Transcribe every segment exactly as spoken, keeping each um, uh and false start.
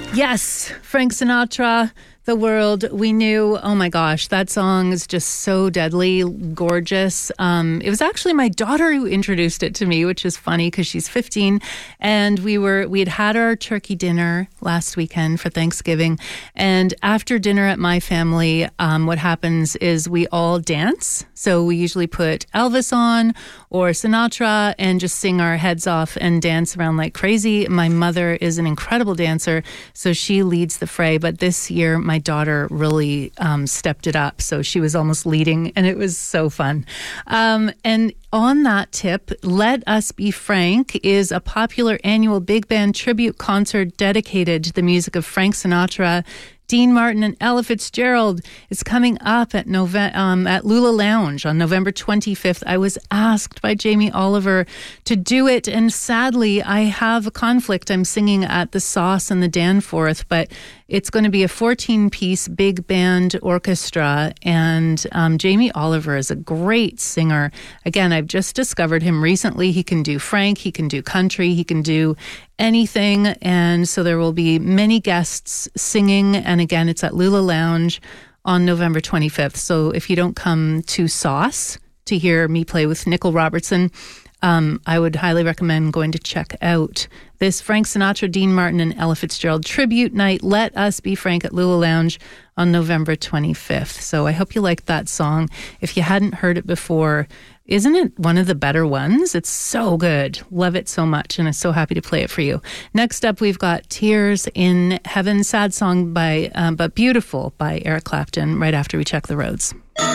Yes, Frank Sinatra, The World We Knew. Oh my gosh, that song is just so deadly gorgeous. Um, it was actually my daughter who introduced it to me, which is funny because she's fifteen. And we were we had had our turkey dinner last weekend for Thanksgiving. And after dinner at my family, um, what happens is we all dance. So we usually put Elvis on or Sinatra and just sing our heads off and dance around like crazy. My mother is an incredible dancer, so she leads the fray. But this year, my daughter really um, stepped it up. So she was almost leading, and it was so fun. Um, and on that tip, Let Us Be Frank is a popular annual big band tribute concert dedicated to the music of Frank Sinatra, Dean Martin, and Ella Fitzgerald. Is coming up at Nove- um, at Lula Lounge on November twenty-fifth. I was asked by Jamie Oliver to do it, and sadly, I have a conflict. I'm singing at the Sauce and the Danforth, but it's going to be a fourteen-piece big band orchestra, and um, Jamie Oliver is a great singer. Again, I've just discovered him recently. He can do Frank, he can do country, he can do anything, and so there will be many guests singing, and again, it's at Lula Lounge on November twenty-fifth. So if you don't come to Sauce to hear me play with Nicole Robertson, um, I would highly recommend going to check out this Frank Sinatra, Dean Martin, and Ella Fitzgerald tribute night, Let Us Be Frank, at Lula Lounge on November twenty-fifth. So I hope you liked that song. If you hadn't heard it before, isn't it one of the better ones? It's so good. Love it so much, and I'm so happy to play it for you. Next up, we've got Tears in Heaven, sad song by, um, but beautiful, by Eric Clapton, right after we check the roads.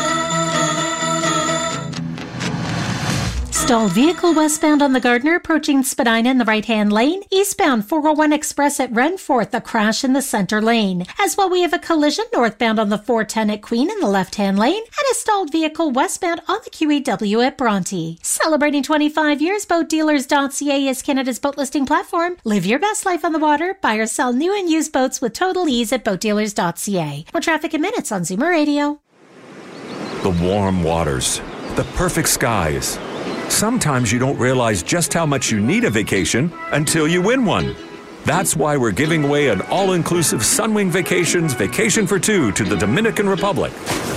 Stalled vehicle westbound on the Gardiner approaching Spadina in the right-hand lane. Eastbound four oh one Express at Renforth, a crash in the center lane. As well, we have a collision northbound on the four ten at Queen in the left-hand lane, and a stalled vehicle westbound on the Q E W at Bronte. Celebrating twenty-five years, boat dealers dot c a is Canada's boat listing platform. Live your best life on the water. Buy or sell new and used boats with total ease at boat dealers dot c a. More traffic in minutes on Zoomer Radio. The warm waters, the perfect skies. Sometimes you don't realize just how much you need a vacation until you win one. That's why we're giving away an all-inclusive Sunwing Vacations Vacation for Two to the Dominican Republic.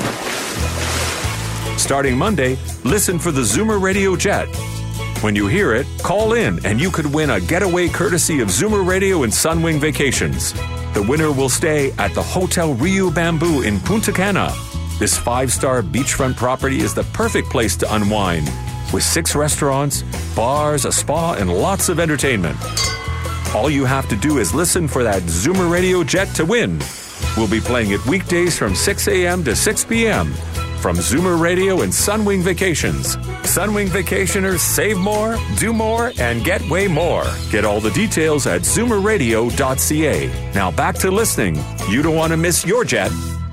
Starting Monday, listen for the Zoomer Radio Jet. When you hear it, call in and you could win a getaway courtesy of Zoomer Radio and Sunwing Vacations. The winner will stay at the Hotel Rio Bamboo in Punta Cana. This five-star beachfront property is the perfect place to unwind, with six restaurants, bars, a spa, and lots of entertainment. All you have to do is listen for that Zoomer Radio Jet to win. We'll be playing it weekdays from six a.m. to six p.m. from Zoomer Radio and Sunwing Vacations. Sunwing Vacationers save more, do more, and get way more. Get all the details at zoomer radio dot c a. Now back to listening. You don't want to miss your jet.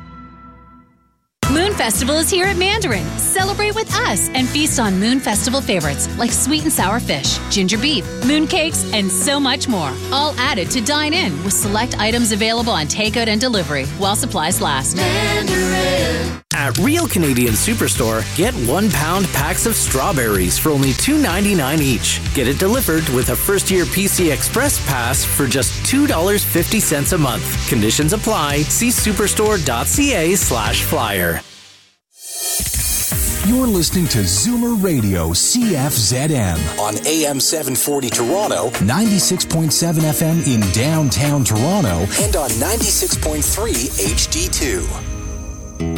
Moon Festival is here at Mandarin. Celebrate with us and feast on Moon Festival favorites like sweet and sour fish, ginger beef, moon cakes, and so much more. All added to dine in with select items available on takeout and delivery while supplies last. Mandarin. At Real Canadian Superstore, get one pound packs of strawberries for only two ninety-nine each. Get it delivered with a first year P C Express pass for just two dollars and fifty cents a month. Conditions apply. See superstore dot c a slash flyer. You're listening to Zoomer Radio C F Z M on A M seven forty Toronto, ninety-six point seven F M in downtown Toronto, and on ninety-six point three H D two.